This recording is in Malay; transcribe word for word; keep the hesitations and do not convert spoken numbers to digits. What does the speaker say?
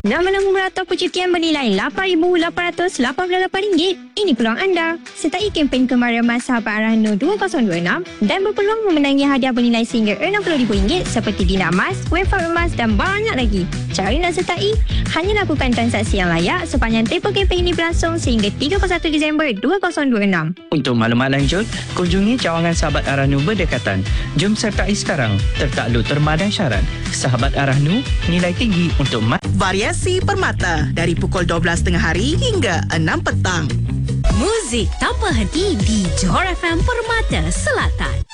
Nak menanggung merata percutian bernilai lapan ribu lapan ratus lapan puluh lapan ringgit? Ini peluang anda. Sertai kempen Kemaran Mas Sahabat Arahnu dua ribu dua puluh enam dan berpeluang memenangi hadiah bernilai sehingga enam puluh ribu ringgit seperti bina emas, wefat emas dan banyak lagi. Cara nak sertai? Hanya lakukan transaksi yang layak sepanjang tempoh kempen ini berlangsung sehingga tiga puluh satu Disember dua ribu dua puluh enam. Untuk maklumat lanjut, kunjungi cawangan Sahabat Arahnu berdekatan. Jom sertai sekarang. Tertakluk terma dan syarat. Sahabat Arahnu, nilai tinggi untuk mas. Variasi Permata dari pukul dua belas tengah hari hingga enam petang. Muzik tanpa henti di Johor F M Permata Selatan.